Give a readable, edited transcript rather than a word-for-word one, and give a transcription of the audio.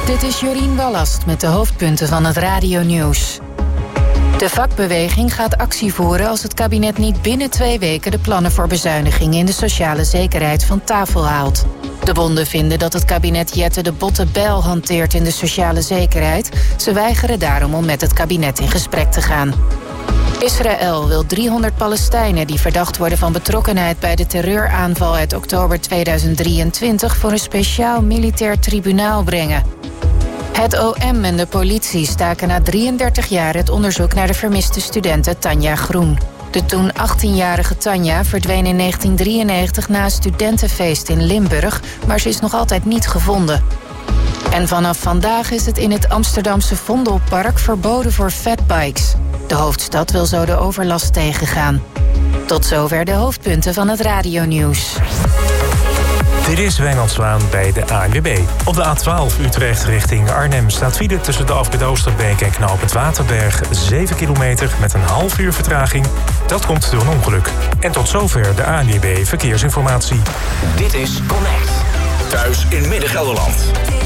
Dit is Jorien Ballast met de hoofdpunten van het radionieuws. De vakbeweging gaat actie voeren als het kabinet niet binnen 2 weken de plannen voor bezuinigingen in de sociale zekerheid van tafel haalt. De bonden vinden dat het kabinet Jette de botte bijl hanteert in de sociale zekerheid. Ze weigeren daarom om met het kabinet in gesprek te gaan. Israël wil 300 Palestijnen die verdacht worden van betrokkenheid bij de terreuraanval uit oktober 2023 voor een speciaal militair tribunaal brengen. Het OM en de politie staken na 33 jaar het onderzoek naar de vermiste studente Tanja Groen. De toen 18-jarige Tanja verdween in 1993 na een studentenfeest in Limburg, maar ze is nog altijd niet gevonden. En vanaf vandaag is het in het Amsterdamse Vondelpark verboden voor fatbikes. De hoofdstad wil zo de overlast tegengaan. Tot zover de hoofdpunten van het radionieuws. Dit is Wijnand Zwaan bij de ANWB. Op de A12 Utrecht richting Arnhem staat file tussen de afrit Oosterbeek en knooppunt Waterberg 7 kilometer met een half uur vertraging. Dat komt door een ongeluk. En tot zover de ANWB Verkeersinformatie. Dit is Connect. Thuis in Midden-Gelderland.